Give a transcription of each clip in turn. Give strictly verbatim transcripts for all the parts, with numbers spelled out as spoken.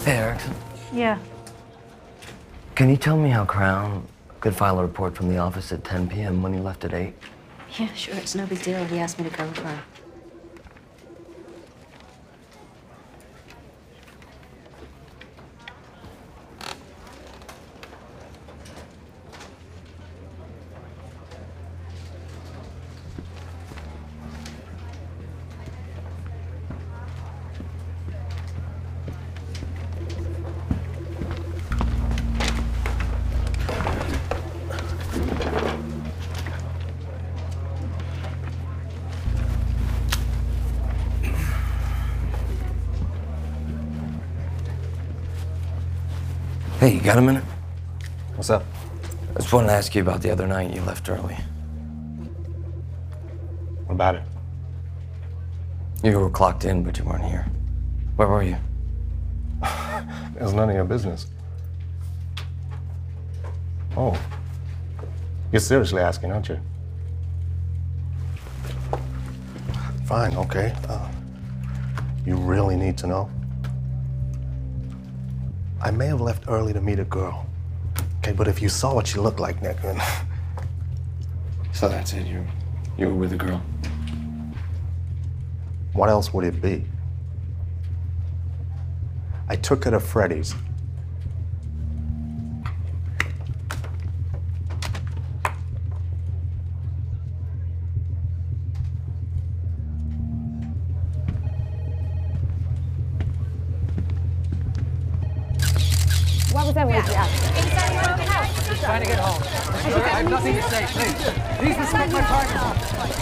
Hey, Erickson. Yeah. Can you tell me how Crown could file a report from the office at ten p m when he left at eight? Yeah, sure. It's no big deal. He asked me to cover for him. Hey, you got a minute? What's up? I just wanted to ask you about the other night you left early. What about it? You were clocked in, but you weren't here. Where were you? It's none of your business. Oh. You're seriously asking, aren't you? Fine, okay. Uh, you really need to know? I may have left early to meet a girl. Okay, but if you saw what she looked like, Nick, then... So that's it, you, you were with a girl? What else would it be? I took her to Freddy's. What was that word you asked? Inside your own house. Just trying to get home. I have nothing to say, please. Please respect my privacy.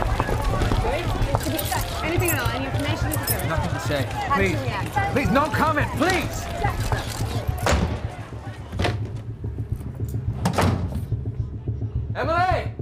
Anything at all? Any information? Nothing to say. Please. Please, no comment, please. Emily!